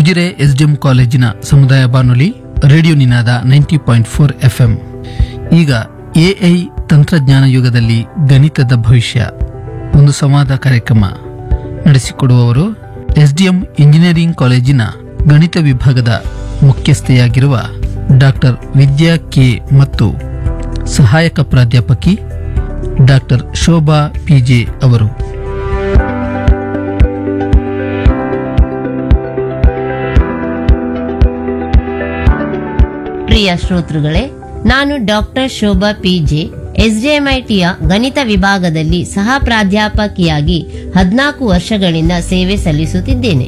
Ujire SDM ಕಾಲೇಜಿನ ಸಮುದಾಯ ಬಾನುಲಿ ರೇಡಿಯೋ ನಿನಾದ 90.4 FM. ಈಗ ಎಐ ತಂತ್ರಜ್ಞಾನ ಯುಗದಲ್ಲಿ ಗಣಿತದ ಭವಿಷ್ಯ ಒಂದು ಸಂವಾದ ಕಾರ್ಯಕ್ರಮ ನಡೆಸಿಕೊಡುವವರು ಎಸ್ಡಿಎಂ ಇಂಜಿನಿಯರಿಂಗ್ ಕಾಲೇಜಿನ ಗಣಿತ ವಿಭಾಗದ ಮುಖ್ಯಸ್ಥೆಯಾಗಿರುವ ಡಾಕ್ಟರ್ ವಿದ್ಯಾ ಕೆ ಮತ್ತು ಸಹಾಯಕ ಪ್ರಾಧ್ಯಾಪಕಿ ಡಾಕ್ಟರ್ ಶೋಭಾ ಪಿಜೆ ಅವರು. ಪ್ರಿಯ ಶ್ರೋತೃಗಳೇ, ನಾನು ಡಾಕ್ಟರ್ ಶೋಭಾ ಪಿಜೆ ಎಸ್ಡಿಎಂಐಟಿಯ ಗಣಿತ ವಿಭಾಗದಲ್ಲಿ ಸಹ ಪ್ರಾಧ್ಯಾಪಕಿಯಾಗಿ 14 ವರ್ಷಗಳಿಂದ ಸೇವೆ ಸಲ್ಲಿಸುತ್ತಿದ್ದೇನೆ.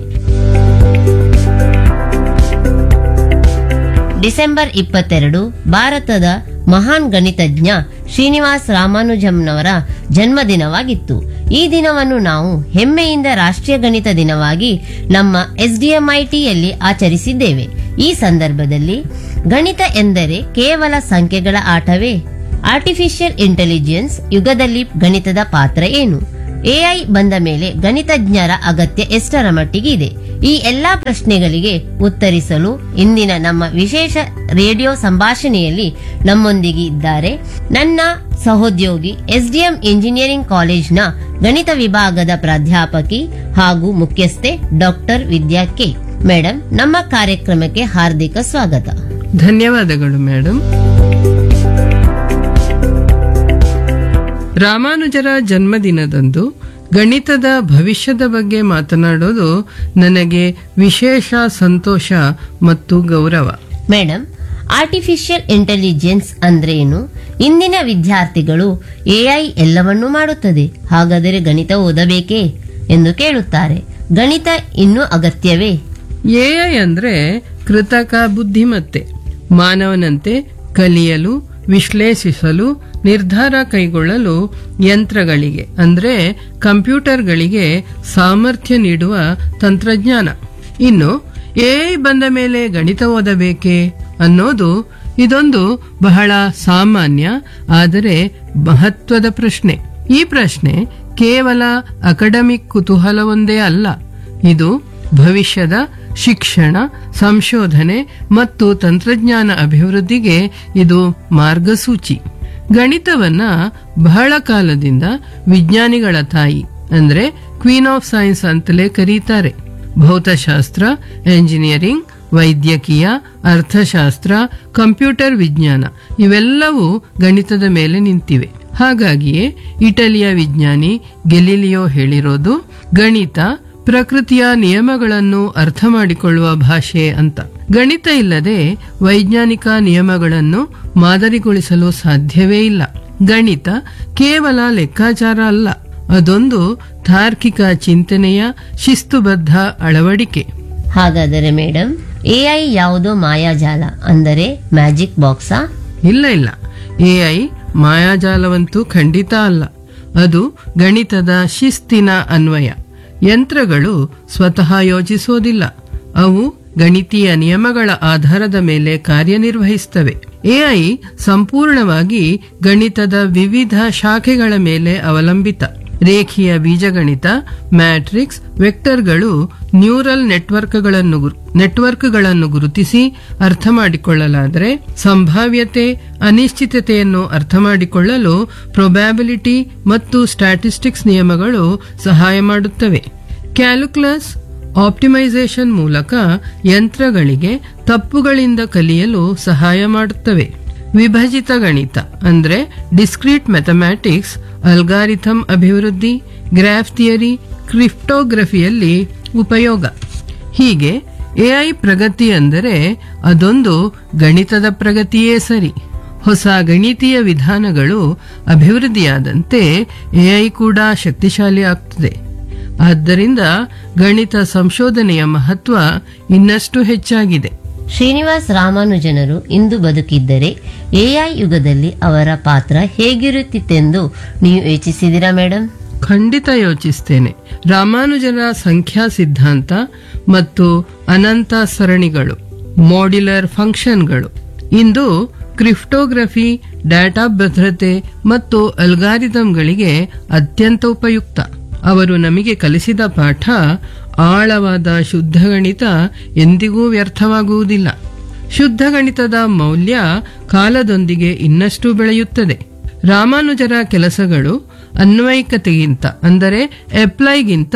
ಡಿಸೆಂಬರ್ 22 ಭಾರತದ ಮಹಾನ್ ಗಣಿತಜ್ಞ ಶ್ರೀನಿವಾಸ್ ರಾಮಾನುಜಂನವರ ಜನ್ಮದಿನವಾಗಿತ್ತು. ಈ ದಿನವನ್ನು ನಾವು ಹೆಮ್ಮೆಯಿಂದ ರಾಷ್ಟ್ರೀಯ ಗಣಿತ ದಿನವಾಗಿ ನಮ್ಮ ಎಸ್ಡಿಎಂಐಟಿಯಲ್ಲಿ ಆಚರಿಸಿದ್ದೇವೆ. ಈ ಸಂದರ್ಭದಲ್ಲಿ ಗಣಿತ ಎಂದರೆ ಕೇವಲ ಸಂಖ್ಯೆಗಳ ಆಟವೇ? ಆರ್ಟಿಫಿಷಿಯಲ್ ಇಂಟೆಲಿಜೆನ್ಸ್ ಯುಗದಲ್ಲಿ ಗಣಿತದ ಪಾತ್ರ ಏನು? ಎಐ ಬಂದ ಮೇಲೆ ಗಣಿತಜ್ಞರ ಅಗತ್ಯ ಎಷ್ಟರ ಮಟ್ಟಿಗೆ ಇದೆ? ಈ ಎಲ್ಲಾ ಪ್ರಶ್ನೆಗಳಿಗೆ ಉತ್ತರಿಸಲು ಇಂದಿನ ನಮ್ಮ ವಿಶೇಷ ರೇಡಿಯೋ ಸಂಭಾಷಣೆಯಲ್ಲಿ ನಮ್ಮೊಂದಿಗೆ ಇದ್ದಾರೆ ನನ್ನ ಸಹೋದ್ಯೋಗಿ ಎಸ್ಡಿಎಂ ಇಂಜಿನಿಯರಿಂಗ್ ಕಾಲೇಜ್ನ ಗಣಿತ ವಿಭಾಗದ ಪ್ರಾಧ್ಯಾಪಕಿ ಹಾಗೂ ಮುಖ್ಯಸ್ಥೆ ಡಾಕ್ಟರ್ ವಿದ್ಯಾ ಕೆ. ಮೇಡಮ್, ನಮ್ಮ ಕಾರ್ಯಕ್ರಮಕ್ಕೆ ಹಾರ್ದಿಕ ಸ್ವಾಗತ. ಧನ್ಯವಾದಗಳು ಮೇಡಮ್. ರಾಮಾನುಜರ ಜನ್ಮದಿನದಂದು ಗಣಿತದ ಭವಿಷ್ಯದ ಬಗ್ಗೆ ಮಾತನಾಡೋದು ನನಗೆ ವಿಶೇಷ ಸಂತೋಷ ಮತ್ತು ಗೌರವ. ಮೇಡಮ್, ಆರ್ಟಿಫಿಷಿಯಲ್ ಇಂಟೆಲಿಜೆನ್ಸ್ ಅಂದ್ರೆ ಏನು? ಇಂದಿನ ವಿದ್ಯಾರ್ಥಿಗಳು ಎಐ ಎಲ್ಲವನ್ನೂ ಮಾಡುತ್ತದೆ, ಹಾಗಾದರೆ ಗಣಿತ ಓದಬೇಕೇ ಎಂದು ಕೇಳುತ್ತಾರೆ. ಗಣಿತ ಇನ್ನೂ ಅಗತ್ಯವೇ? ಎಐ ಅಂದ್ರೆ ಕೃತಕ ಬುದ್ಧಿಮತ್ತೆ. ಮಾನವನಂತೆ ಕಲಿಯಲು, ವಿಶ್ಲೇಷಿಸಲು, ನಿರ್ಧಾರ ಕೈಗೊಳ್ಳಲು ಯಂತ್ರಗಳಿಗೆ ಅಂದ್ರೆ ಕಂಪ್ಯೂಟರ್ಗಳಿಗೆ ಸಾಮರ್ಥ್ಯ ನೀಡುವ ತಂತ್ರಜ್ಞಾನ. ಇನ್ನು ಎಐ ಬಂದ ಮೇಲೆ ಗಣಿತ ಓದಬೇಕೇ ಅನ್ನೋದು ಇದೊಂದು ಬಹಳ ಸಾಮಾನ್ಯ ಆದರೆ ಮಹತ್ವದ ಪ್ರಶ್ನೆ. ಈ ಪ್ರಶ್ನೆ ಕೇವಲ ಅಕಾಡೆಮಿಕ್ ಕುತೂಹಲವೊಂದೇ ಅಲ್ಲ, ಇದು ಭವಿಷ್ಯದ ಶಿಕ್ಷಣ, ಸಂಶೋಧನೆ ಮತ್ತು ತಂತ್ರಜ್ಞಾನ ಅಭಿವೃದ್ಧಿಗೆ ಇದು ಮಾರ್ಗಸೂಚಿ. ಗಣಿತವನ್ನ ಬಹಳ ಕಾಲದಿಂದ ವಿಜ್ಞಾನಿಗಳ ತಾಯಿ ಅಂದ್ರೆ ಕ್ವೀನ್ ಆಫ್ ಸೈನ್ಸ್ ಅಂತಲೇ ಕರೀತಾರೆ. ಭೌತಶಾಸ್ತ್ರ, ಎಂಜಿನಿಯರಿಂಗ್, ವೈದ್ಯಕೀಯ, ಅರ್ಥಶಾಸ್ತ್ರ, ಕಂಪ್ಯೂಟರ್ ವಿಜ್ಞಾನ ಇವೆಲ್ಲವೂ ಗಣಿತದ ಮೇಲೆ ನಿಂತಿವೆ. ಹಾಗಾಗಿಯೇ ಇಟಲಿಯ ವಿಜ್ಞಾನಿ ಗೆಲಿಲಿಯೋ ಹೇಳಿರೋದು ಗಣಿತ ಪ್ರಕೃತಿಯ ನಿಯಮಗಳನ್ನು ಅರ್ಥ ಮಾಡಿಕೊಳ್ಳುವ ಭಾಷೆ ಅಂತ. ಗಣಿತ ಇಲ್ಲದೆ ವೈಜ್ಞಾನಿಕ ನಿಯಮಗಳನ್ನು ಮಾದರಿಗೊಳಿಸಲು ಸಾಧ್ಯವೇ ಇಲ್ಲ. ಗಣಿತ ಕೇವಲ ಲೆಕ್ಕಾಚಾರ ಅಲ್ಲ, ಅದೊಂದು ತಾರ್ಕಿಕ ಚಿಂತನೆಯ ಶಿಸ್ತುಬದ್ಧ ಅಳವಡಿಕೆ. ಹಾಗಾದರೆ ಮೇಡಮ್, ಎಐ ಯಾವುದೋ ಮಾಯಾಜಾಲ ಅಂದರೆ ಮ್ಯಾಜಿಕ್ ಬಾಕ್ಸಾ? ಇಲ್ಲ, ಎಐ ಮಾಯಾಜಾಲವಂತೂ ಖಂಡಿತ ಅಲ್ಲ. ಅದು ಗಣಿತದ ಶಿಸ್ತಿನ ಅನ್ವಯ. ಯಂತ್ರಗಳು ಸ್ವತಃ ಯೋಚಿಸೋದಿಲ್ಲ, ಅವು ಗಣಿತೀಯ ನಿಯಮಗಳ ಆಧಾರದ ಮೇಲೆ ಕಾರ್ಯನಿರ್ವಹಿಸುತ್ತವೆ. ಎಐ ಸಂಪೂರ್ಣವಾಗಿ ಗಣಿತದ ವಿವಿಧ ಶಾಖೆಗಳ ಮೇಲೆ ಅವಲಂಬಿತ. ರೇಖೀಯ ಬೀಜಗಣಿತ, ಮ್ಯಾಟ್ರಿಕ್ಸ್, ವೆಕ್ಟರ್ಗಳು ನ್ಯೂರಲ್ ನೆಟ್ವರ್ಕ್ಗಳನ್ನು ಗುರುತಿಸಿ ಅರ್ಥ ಮಾಡಿಕೊಳ್ಳಲಾದರೆ, ಸಂಭಾವ್ಯತೆ, ಅನಿಶ್ಚಿತತೆಯನ್ನು ಅರ್ಥ ಮಾಡಿಕೊಳ್ಳಲು ಪ್ರೊಬ್ಯಾಬಿಲಿಟಿ ಮತ್ತು ಸ್ಟ್ಯಾಟಿಸ್ಟಿಕ್ಸ್ ನಿಯಮಗಳು ಸಹಾಯ ಮಾಡುತ್ತವೆ. ಕ್ಯಾಲ್ಕುಲಸ್, ಆಪ್ಟಿಮೈಸೇಷನ್ ಮೂಲಕ ಯಂತ್ರಗಳಿಗೆ ತಪ್ಪುಗಳಿಂದ ಕಲಿಯಲು ಸಹಾಯ ಮಾಡುತ್ತವೆ. ವಿಭಜಿತ ಗಣಿತ ಅಂದ್ರೆ ಡಿಸ್ಕ್ರೀಟ್ ಮ್ಯಾಥಮ್ಯಾಟಿಕ್ಸ್, ಅಲ್ಗಾರಿಥಮ್ ಅಭಿವೃದ್ಧಿ, ಗ್ರಾಫ್ ಥಿಯರಿ, ಕ್ರಿಪ್ಟೋಗ್ರಫಿಯಲ್ಲಿ ಉಪಯೋಗ. ಹೀಗೆ ಎಐ ಪ್ರಗತಿ ಅಂದರೆ ಅದೊಂದು ಗಣಿತದ ಪ್ರಗತಿಯೇ ಸರಿ. ಹೊಸ ಗಣಿತೀಯ ವಿಧಾನಗಳು ಅಭಿವೃದ್ಧಿಯಾದಂತೆ ಎಐ ಕೂಡ ಶಕ್ತಿಶಾಲಿ ಆಗ್ತದೆ. ಆದ್ದರಿಂದ ಗಣಿತ ಸಂಶೋಧನೆಯ ಮಹತ್ವ ಇನ್ನಷ್ಟು ಹೆಚ್ಚಾಗಿದೆ. ಶ್ರೀನಿವಾಸ್ ರಾಮಾನುಜನರು ಇಂದು ಬದುಕಿದ್ದರೆ ಎಐ ಯುಗದಲ್ಲಿ ಅವರ ಪಾತ್ರ ಹೇಗಿರುತ್ತಿತ್ತೆಂದು ನೀವು ಯೋಚಿಸಿದಿರಾ ಮೇಡಮ್? ಖಂಡಿತ ಯೋಚಿಸ್ತೇನೆ. ರಾಮಾನುಜರ ಸಂಖ್ಯಾ ಸಿದ್ಧಾಂತ ಮತ್ತು ಅನಂತ ಸರಣಿಗಳು, ಮಾಡ್ಯುಲರ್ ಫಂಕ್ಷನ್ಗಳು ಇಂದು ಕ್ರಿಪ್ಟೋಗ್ರಫಿ, ಡಾಟಾ ಭದ್ರತೆ ಮತ್ತು ಅಲ್ಗಾರಿಥಮ್ಗಳಿಗೆ ಅತ್ಯಂತ ಉಪಯುಕ್ತ. ಅವರು ನಮಗೆ ಕಲಿಸಿದ ಪಾಠ ಆಳವಾದ ಶುದ್ಧ ಗಣಿತ ಎಂದಿಗೂ ವ್ಯರ್ಥವಾಗುವುದಿಲ್ಲ. ಶುದ್ಧ ಗಣಿತದ ಮೌಲ್ಯ ಕಾಲದೊಂದಿಗೆ ಇನ್ನಷ್ಟು ಬೆಳೆಯುತ್ತದೆ. ರಾಮಾನುಜರ ಕೆಲಸಗಳು ಅನ್ವಯಿಕತೆಗಿಂತ ಅಂದರೆ ಅಪ್ಲೈಗಿಂತ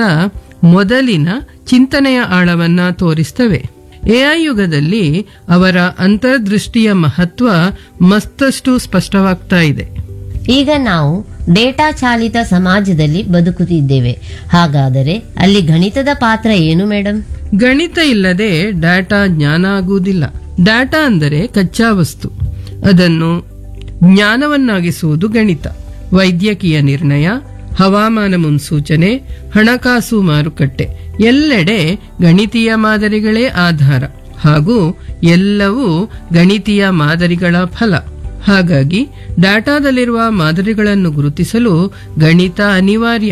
ಮೊದಲಿನ ಚಿಂತನೆಯ ಆಳವನ್ನ ತೋರಿಸ್ತವೆ. ಎಐ ಯುಗದಲ್ಲಿ ಅವರ ಅಂತರ್ದೃಷ್ಟಿಯ ಮಹತ್ವ ಮತ್ತಷ್ಟು ಸ್ಪಷ್ಟವಾಗ್ತಾ ಇದೆ. ಈಗ ನಾವು ಡೇಟಾ ಚಾಲಿತ ಸಮಾಜದಲ್ಲಿ ಬದುಕುತ್ತಿದ್ದೇವೆ. ಹಾಗಾದರೆ ಅಲ್ಲಿ ಗಣಿತದ ಪಾತ್ರ ಏನು ಮೇಡಮ್? ಗಣಿತ ಇಲ್ಲದೆ ಡಾಟಾ ಜ್ಞಾನ ಆಗುವುದಿಲ್ಲ. ಡಾಟಾ ಅಂದರೆ ಕಚ್ಚಾ ವಸ್ತು, ಅದನ್ನು ಜ್ಞಾನವನ್ನಾಗಿಸುವುದು ಗಣಿತ. ವೈದ್ಯಕೀಯ ನಿರ್ಣಯ, ಹವಾಮಾನ ಮುನ್ಸೂಚನೆ, ಹಣಕಾಸು ಮಾರುಕಟ್ಟೆ ಎಲ್ಲೆಡೆ ಗಣಿತೀಯ ಮಾದರಿಗಳೇ ಆಧಾರ ಹಾಗೂ ಎಲ್ಲವೂ ಗಣಿತೀಯ ಮಾದರಿಗಳ ಫಲ. ಹಾಗಾಗಿ ಡಾಟಾದಲ್ಲಿರುವ ಮಾದರಿಗಳನ್ನು ಗುರುತಿಸಲು ಗಣಿತ ಅನಿವಾರ್ಯ.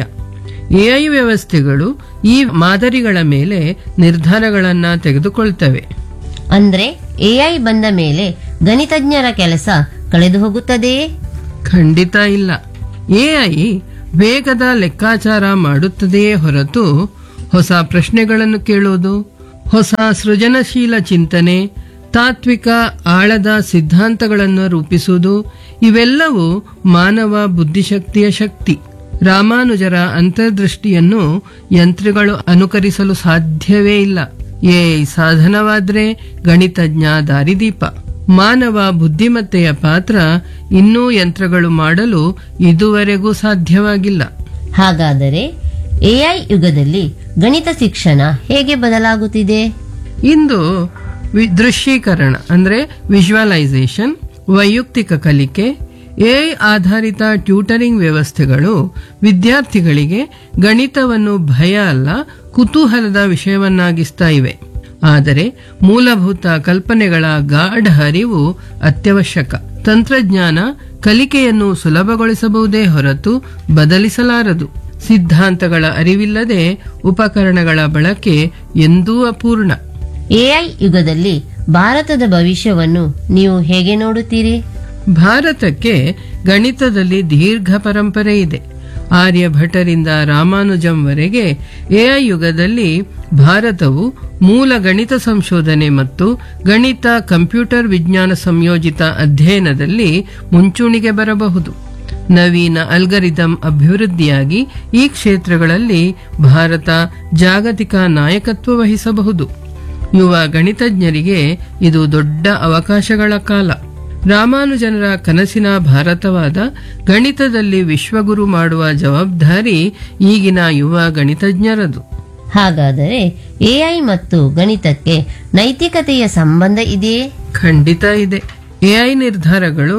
ಎಐ ವ್ಯವಸ್ಥೆಗಳು ಈ ಮಾದರಿಗಳ ಮೇಲೆ ನಿರ್ಧಾರಗಳನ್ನು ತೆಗೆದುಕೊಳ್ತವೆ. ಅಂದ್ರೆ ಎಐ ಬಂದ ಮೇಲೆ ಗಣಿತಜ್ಞರ ಕೆಲಸ ಕಳೆದು ಹೋಗುತ್ತದೆಯೇ? ಖಂಡಿತ ಇಲ್ಲ. ಎಐ ವೇಗದ ಲೆಕ್ಕಾಚಾರ ಮಾಡುತ್ತದೆಯೇ ಹೊರತು ಹೊಸ ಪ್ರಶ್ನೆಗಳನ್ನು ಕೇಳುವುದು, ಹೊಸ ಸೃಜನಶೀಲ ಚಿಂತನೆ, ತಾತ್ವಿಕ ಆಳದ ಸಿದ್ಧಾಂತಗಳನ್ನು ರೂಪಿಸುವುದು ಇವೆಲ್ಲವೂ ಮಾನವ ಬುದ್ಧಿಶಕ್ತಿಯ ಶಕ್ತಿ. ರಾಮಾನುಜರ ಅಂತರ್ದೃಷ್ಟಿಯನ್ನು ಯಂತ್ರಗಳು ಅನುಕರಿಸಲು ಸಾಧ್ಯವೇ ಇಲ್ಲ. ಎಐ ಸಾಧನವಾದ್ರೆ ಗಣಿತಜ್ಞ ದಾರಿದೀಪ. ಮಾನವ ಬುದ್ಧಿಮತ್ತೆಯ ಪಾತ್ರ ಇನ್ನೂ ಯಂತ್ರಗಳು ಮಾಡಲು ಇದುವರೆಗೂ ಸಾಧ್ಯವಾಗಿಲ್ಲ. ಹಾಗಾದರೆ ಎಐ ಯುಗದಲ್ಲಿ ಗಣಿತ ಶಿಕ್ಷಣ ಹೇಗೆ ಬದಲಾಗುತ್ತಿದೆ? ಇಂದು ದೃಶ್ಯೀಕರಣ ಅಂದ್ರೆ ವಿಜುವಲೈಸೇಷನ್, ವೈಯಕ್ತಿಕ ಕಲಿಕೆ, ಎಐ ಆಧಾರಿತ ಟ್ಯೂಟರಿಂಗ್ ವ್ಯವಸ್ಥೆಗಳು ವಿದ್ಯಾರ್ಥಿಗಳಿಗೆ ಗಣಿತವನ್ನು ಭಯ ಅಲ್ಲ ಕುತೂಹಲದ ವಿಷಯವನ್ನಾಗಿಸ್ತಾ ಇವೆ. ಆದರೆ ಮೂಲಭೂತ ಕಲ್ಪನೆಗಳ ಗಾಢ ಅರಿವು ಅತ್ಯವಶ್ಯಕ. ತಂತ್ರಜ್ಞಾನ ಕಲಿಕೆಯನ್ನು ಸುಲಭಗೊಳಿಸಬಹುದೇ ಹೊರತು ಬದಲಿಸಲಾರದು. ಸಿದ್ಧಾಂತಗಳ ಅರಿವಿಲ್ಲದೆ ಉಪಕರಣಗಳ ಬಳಕೆ ಎಂದೂ ಅಪೂರ್ಣ. ಎಐ ಯುಗದಲ್ಲಿ ಭಾರತದ ಭವಿಷ್ಯವನ್ನು ನೀವು ಹೇಗೆ ನೋಡುತ್ತೀರಿ? ಭಾರತಕ್ಕೆ ಗಣಿತದಲ್ಲಿ ದೀರ್ಘ ಪರಂಪರೆ ಇದೆ. ಆರ್ಯಭಟರಿಂದ ರಾಮಾನುಜಂವರೆಗೆ ಎಐ ಯುಗದಲ್ಲಿ ಭಾರತವು ಮೂಲ ಗಣಿತ ಸಂಶೋಧನೆ ಮತ್ತು ಗಣಿತ ಕಂಪ್ಯೂಟರ್ ವಿಜ್ಞಾನ ಸಂಯೋಜಿತ ಅಧ್ಯಯನದಲ್ಲಿ ಮುಂಚೂಣಿಗೆ ಬರಬಹುದು. ನವೀನ ಅಲ್ಗರಿದಂ ಅಭಿವೃದ್ಧಿಯಾಗಿ ಈ ಕ್ಷೇತ್ರಗಳಲ್ಲಿ ಭಾರತ ಜಾಗತಿಕ ನಾಯಕತ್ವ ವಹಿಸಬಹುದು. ಯುವ ಗಣಿತಜ್ಞರಿಗೆ ಇದು ದೊಡ್ಡ ಅವಕಾಶಗಳ ಕಾಲ. ರಾಮಾನುಜನರ ಕನಸಿನ ಭಾರತವಾದ ಗಣಿತದಲ್ಲಿ ವಿಶ್ವಗುರು ಮಾಡುವ ಜವಾಬ್ದಾರಿ ಈಗಿನ ಯುವ ಗಣಿತಜ್ಞರದು. ಹಾಗಾದರೆ ಎಐ ಮತ್ತು ಗಣಿತಕ್ಕೆ ನೈತಿಕತೆಯ ಸಂಬಂಧ ಇದೆಯೇ? ಖಂಡಿತ ಇದೆ. ಎಐ ನಿರ್ಧಾರಗಳು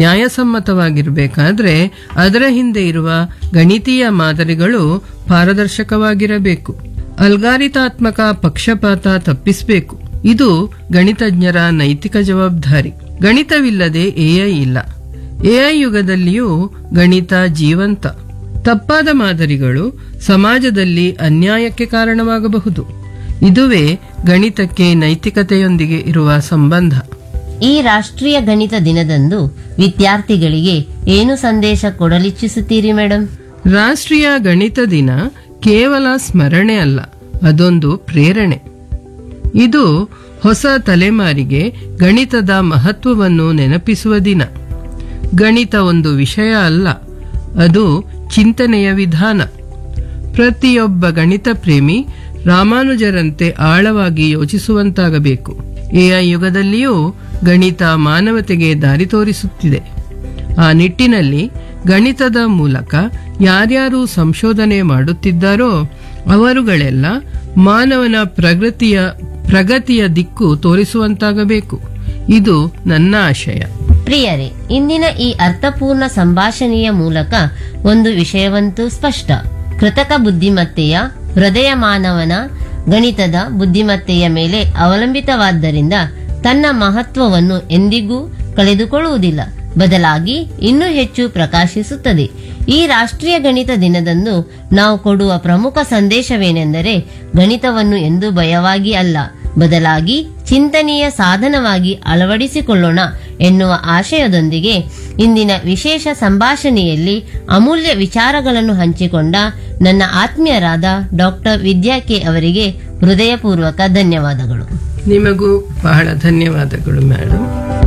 ನ್ಯಾಯಸಮ್ಮತವಾಗಿರಬೇಕಾದ್ರೆ ಅದರ ಹಿಂದೆ ಇರುವ ಗಣಿತೀಯ ಮಾದರಿಗಳು ಪಾರದರ್ಶಕವಾಗಿರಬೇಕು. ಅಲ್ಗಾರಿತಾತ್ಮಕ ಪಕ್ಷಪಾತ ತಪ್ಪಿಸಬೇಕು. ಇದು ಗಣಿತಜ್ಞರ ನೈತಿಕ ಜವಾಬ್ದಾರಿ. ಗಣಿತವಿಲ್ಲದೆ ಎಐ ಇಲ್ಲ. ಎಐ ಯುಗದಲ್ಲಿಯೂ ಗಣಿತ ಜೀವಂತ. ತಪ್ಪಾದ ಮಾದರಿಗಳು ಸಮಾಜದಲ್ಲಿ ಅನ್ಯಾಯಕ್ಕೆ ಕಾರಣವಾಗಬಹುದು. ಇದುವೇ ಗಣಿತಕ್ಕೆ ನೈತಿಕತೆಯೊಂದಿಗೆ ಇರುವ ಸಂಬಂಧ. ಈ ರಾಷ್ಟ್ರೀಯ ಗಣಿತ ದಿನದಂದು ವಿದ್ಯಾರ್ಥಿಗಳಿಗೆ ಏನು ಸಂದೇಶ ಕೊಡಲಿಚ್ಛಿಸುತ್ತೀರಿ ಮೇಡಮ್? ರಾಷ್ಟ್ರೀಯ ಗಣಿತ ದಿನ ಕೇವಲ ಸ್ಮರಣೆ ಅಲ್ಲ, ಅದೊಂದು ಪ್ರೇರಣೆ. ಇದು ಹೊಸ ತಲೆಮಾರಿಗೆ ಗಣಿತದ ಮಹತ್ವವನ್ನು ನೆನಪಿಸುವ ದಿನ. ಗಣಿತ ಒಂದು ವಿಷಯ ಅಲ್ಲ, ಅದು ಚಿಂತನೆಯ ವಿಧಾನ. ಪ್ರತಿಯೊಬ್ಬ ಗಣಿತ ಪ್ರೇಮಿ ರಾಮಾನುಜರಂತೆ ಆಳವಾಗಿ ಯೋಚಿಸುವಂತಾಗಬೇಕು. ಎಐ ಯುಗದಲ್ಲಿಯೂ ಗಣಿತ ಮಾನವತೆಗೆ ದಾರಿ ತೋರಿಸುತ್ತಿದೆ. ಆ ನಿಟ್ಟಿನಲ್ಲಿ ಗಣಿತದ ಮೂಲಕ ಯಾರ್ಯಾರು ಸಂಶೋಧನೆ ಮಾಡುತ್ತಿದ್ದಾರೋ ಅವರುಗಳೆಲ್ಲ ಮಾನವನ ಪ್ರಗತಿಯ ದಿಕ್ಕು ತೋರಿಸುವಂತಾಗಬೇಕು. ಇದು ನನ್ನ ಆಶಯ. ಪ್ರಿಯರೇ, ಇಂದಿನ ಈ ಅರ್ಥಪೂರ್ಣ ಸಂಭಾಷಣೆಯ ಮೂಲಕ ಒಂದು ವಿಷಯವಂತೂ ಸ್ಪಷ್ಟ. ಕೃತಕ ಬುದ್ಧಿಮತ್ತೆಯ ಹೃದಯ ಮಾನವನ ಗಣಿತದ ಬುದ್ಧಿಮತ್ತೆಯ ಮೇಲೆ ಅವಲಂಬಿತವಾದ್ದರಿಂದ ತನ್ನ ಮಹತ್ವವನ್ನು ಎಂದಿಗೂ ಕಳೆದುಕೊಳ್ಳುವುದಿಲ್ಲ, ಬದಲಾಗಿ ಇನ್ನೂ ಹೆಚ್ಚು ಪ್ರಕಾಶಿಸುತ್ತದೆ. ಈ ರಾಷ್ಟ್ರೀಯ ಗಣಿತ ದಿನದಂದು ನಾವು ಕೊಡುವ ಪ್ರಮುಖ ಸಂದೇಶವೇನೆಂದರೆ, ಗಣಿತವನ್ನು ಎಂದೂ ಭಯವಾಗಿ ಅಲ್ಲ, ಬದಲಾಗಿ ಚಿಂತನೆಯ ಸಾಧನವಾಗಿ ಅಳವಡಿಸಿಕೊಳ್ಳೋಣ ಎನ್ನುವ ಆಶಯದೊಂದಿಗೆ ಇಂದಿನ ವಿಶೇಷ ಸಂಭಾಷಣೆಯಲ್ಲಿ ಅಮೂಲ್ಯ ವಿಚಾರಗಳನ್ನು ಹಂಚಿಕೊಂಡ ನನ್ನ ಆತ್ಮೀಯರಾದ ಡಾಕ್ಟರ್ ವಿದ್ಯಾ ಕೆ ಅವರಿಗೆ ಹೃದಯಪೂರ್ವಕ ಧನ್ಯವಾದಗಳು. ನಿಮಗೂ ಬಹಳ ಧನ್ಯವಾದಗಳು ಮೇಡಮ್.